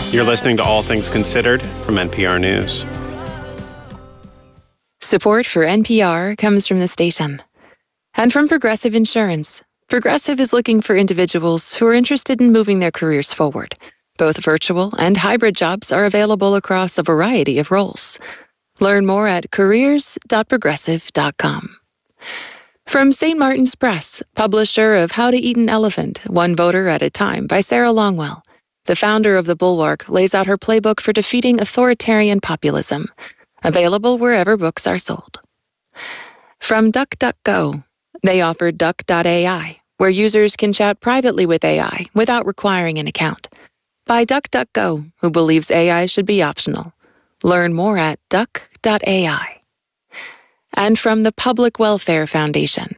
You're listening to All Things Considered from NPR News. Support for NPR comes from the station and from Progressive Insurance. Progressive is looking for individuals who are interested in moving their careers forward. Both virtual and hybrid jobs are available across a variety of roles. Learn more at careers.progressive.com. From St. Martin's Press, publisher of How to Eat an Elephant, One Voter at a Time by Sarah Longwell. The founder of The Bulwark lays out her playbook for defeating authoritarian populism. Available wherever books are sold. From DuckDuckGo, they offer Duck.ai, where users can chat privately with AI without requiring an account. By DuckDuckGo, who believes AI should be optional. Learn more at Duck.ai. And from the Public Welfare Foundation.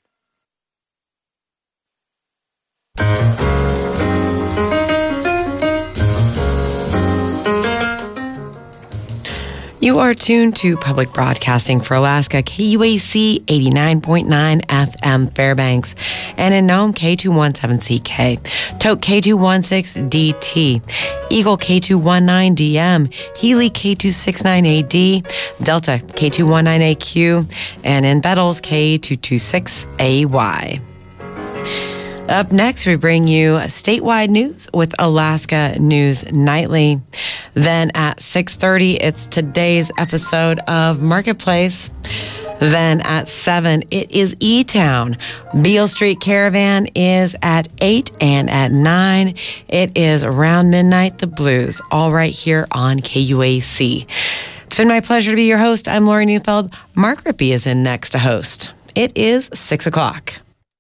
You are tuned to Public Broadcasting for Alaska, KUAC 89.9 FM Fairbanks, and in Nome, K217CK, Toke K216DT, Eagle K219DM, Healy K269AD, Delta K219AQ, and in Bettles K226AY. Up next, we bring you statewide news with Alaska News Nightly. Then at 6:30, it's today's episode of Marketplace. Then at 7, it is E-Town. Beale Street Caravan is at 8, and at 9, it is Around Midnight, the Blues, all right here on KUAC. It's been my pleasure to be your host. I'm Lori Neufeld. Mark Rippey is in next to host. It is 6 o'clock.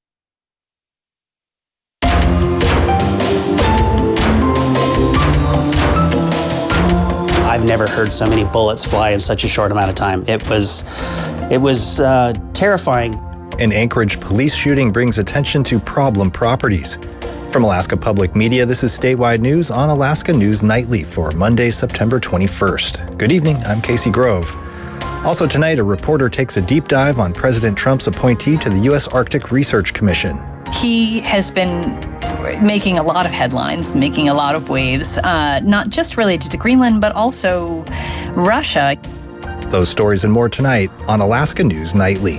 I've never heard so many bullets fly in such a short amount of time. It was terrifying. An Anchorage police shooting brings attention to problem properties. From Alaska Public Media, this is statewide news on Alaska News Nightly for Monday, September 21st. Good evening, I'm Casey Grove. Also tonight, a reporter takes a deep dive on President Trump's appointee to the U.S. Arctic Research Commission. He has been making a lot of headlines, making a lot of waves, not just related to Greenland, but also Russia. Those stories and more tonight on Alaska News Nightly.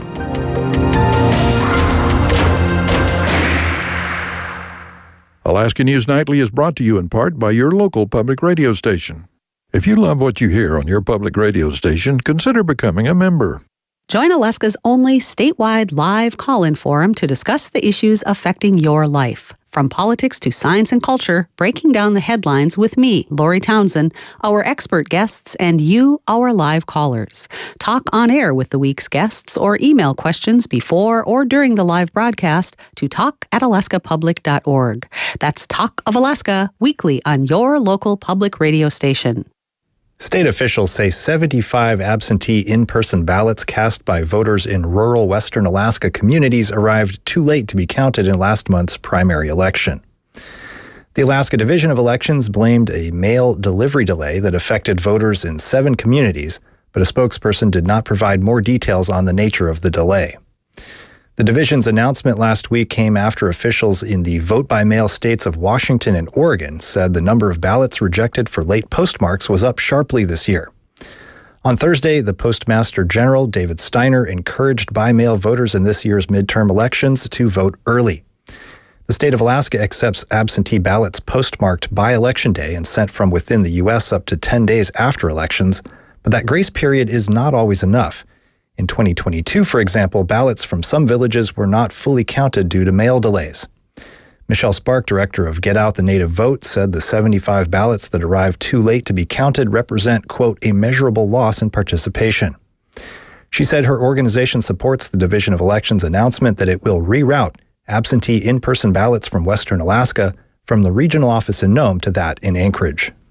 Alaska News Nightly is brought to you in part by your local public radio station. If you love what you hear on your public radio station, consider becoming a member. Join Alaska's only statewide live call-in forum to discuss the issues affecting your life. From politics to science and culture, breaking down the headlines with me, Lori Townsend, our expert guests, and you, our live callers. Talk on air with the week's guests or email questions before or during the live broadcast to talk@alaskapublic.org. That's Talk of Alaska, weekly on your local public radio station. State officials say 75 absentee in-person ballots cast by voters in rural western Alaska communities arrived too late to be counted in last month's primary election. The Alaska Division of Elections blamed a mail delivery delay that affected voters in 7 communities, but a spokesperson did not provide more details on the nature of the delay. The division's announcement last week came after officials in the vote-by-mail states of Washington and Oregon said the number of ballots rejected for late postmarks was up sharply this year. On Thursday, the Postmaster General, David Steiner, encouraged by-mail voters in this year's midterm elections to vote early. The state of Alaska accepts absentee ballots postmarked by Election Day and sent from within the U.S. up to 10 days after elections, but that grace period is not always enough. In 2022, for example, ballots from some villages were not fully counted due to mail delays. Michelle Spark, director of Get Out the Native Vote, said the 75 ballots that arrived too late to be counted represent, quote, a measurable loss in participation. She said her organization supports the Division of Elections announcement that it will reroute absentee in-person ballots from Western Alaska from the regional office in Nome to that in Anchorage.